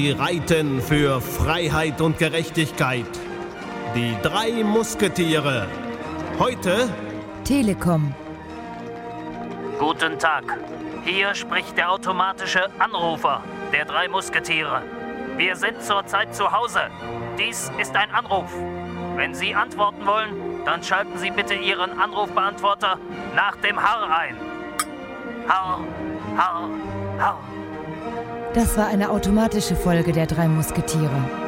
Sie reiten für Freiheit und Gerechtigkeit. Die 3 Musketiere. Heute Telekom. Guten Tag. Hier spricht der automatische Anrufer der 3 Musketiere. Wir sind zurzeit zu Hause. Dies ist ein Anruf. Wenn Sie antworten wollen, dann schalten Sie bitte Ihren Anrufbeantworter nach dem Harr ein. Harr, Harr, Harr. Das war eine automatische Folge der 3 Musketiere.